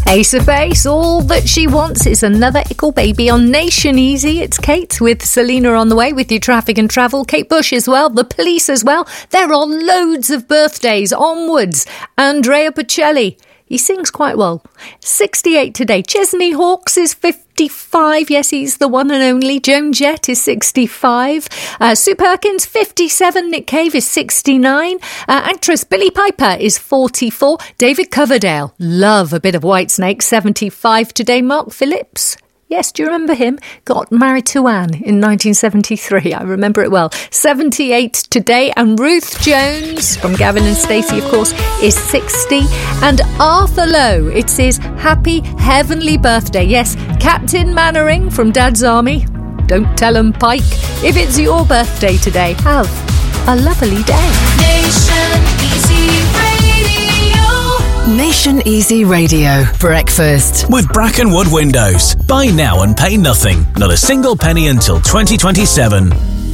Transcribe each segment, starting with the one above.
Ace of Base, all that she wants is another ickle baby on Nation Easy. It's Kate with Selena on the way with your traffic and travel. Kate Bush as well, the police as well. They're on loads of birthdays onwards. Andrea Bocelli, he sings quite well. 68 today. Chesney Hawkes is 55. Yes, he's the one and only. Joan Jett is 65. Sue Perkins, 57. Nick Cave is 69. Actress Billie Piper is 44. David Coverdale, love a bit of Whitesnake, 75 today. Mark Phillips, yes, do you remember him? Got married to Anne in 1973. I remember it well. 78 today. And Ruth Jones from Gavin and Stacey, of course, is 60. And Arthur Lowe, it's his happy heavenly birthday. Yes, Captain Mannering from Dad's Army. Don't tell him, Pike. If it's your birthday today, have a lovely day. Nation Easy Radio. Nation Easy Radio. Breakfast. With Brackenwood Windows. Buy now and pay nothing. Not a single penny until 2027.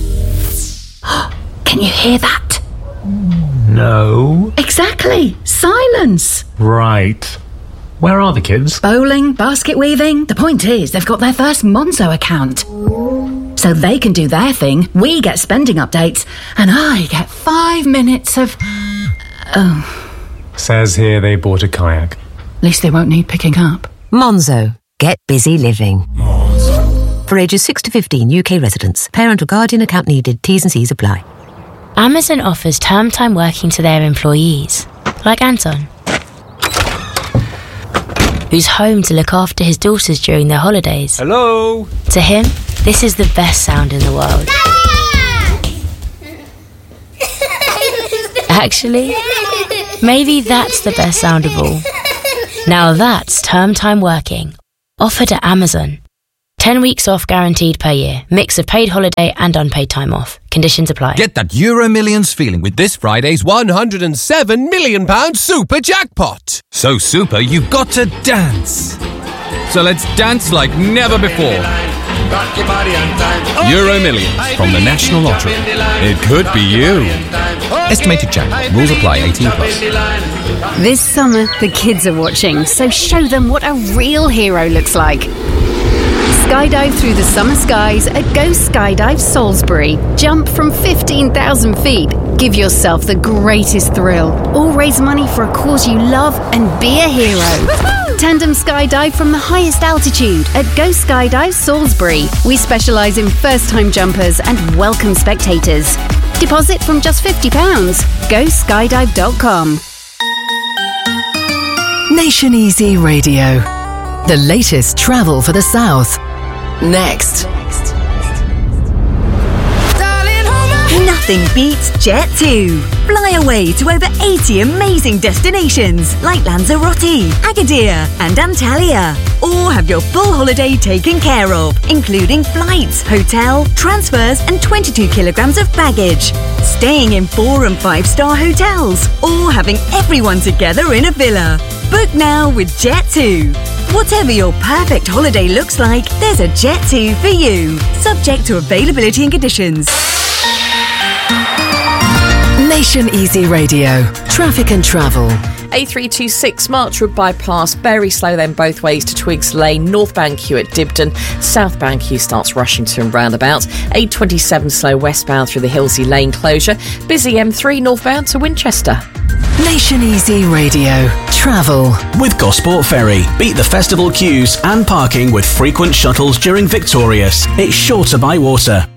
Can you hear that? No. Exactly. Silence. Right. Where are the kids? Bowling, basket weaving. The point is, they've got their first Monzo account. So they can do their thing, we get spending updates, and I get 5 minutes of... Says here they bought a kayak. At least they won't need picking up. Monzo. Get busy living. Monzo. For ages 6 to 15, UK residents. Parent or guardian account needed. T's and C's apply. Amazon offers term time working to their employees, like Anton, who's home to look after his daughters during their holidays. Hello? To him, this is the best sound in the world. Actually, maybe that's the best sound of all. Now that's term time working. Offered at Amazon. 10 weeks off guaranteed per year. Mix of paid holiday and unpaid time off. Conditions apply. Get that Euro Millions feeling with this Friday's £107 million super jackpot. So super, you've got to dance. So let's dance like never before. Euro Millions from the National Lottery. It could be you. Estimated jackpot. Rules apply. 18 plus. This summer, the kids are watching, so show them what a real hero looks like. Skydive through the summer skies at Go Skydive Salisbury. Jump from 15,000 feet. Give yourself the greatest thrill. Or raise money for a cause you love and be a hero. Woo-hoo! Tandem skydive from the highest altitude at Go Skydive Salisbury. We specialise in first-time jumpers and welcome spectators. Deposit from just £50. GoSkydive.com. Nation Easy Radio. The latest travel for the South. Next. Nothing beats Jet2. Fly away to over 80 amazing destinations like Lanzarote, Agadir and Antalya. Or have your full holiday taken care of, including flights, hotel, transfers and 22 kilograms of baggage. Staying in 4- and 5-star hotels or having everyone together in a villa. Book now with Jet2. Whatever your perfect holiday looks like, there's a Jet2 for you. Subject to availability and conditions. Nation Easy Radio. Traffic and travel. A326 Marchwood Bypass, very slow then both ways to Twigs Lane, northbound queue at Dibden, southbound queue starts Rushington roundabout, A27 slow westbound through the Hillsey Lane closure, busy M3 northbound to Winchester. Nation Easy Radio. Travel. With Gosport Ferry. Beat the festival queues and parking with frequent shuttles during Victorious. It's sure to buy water.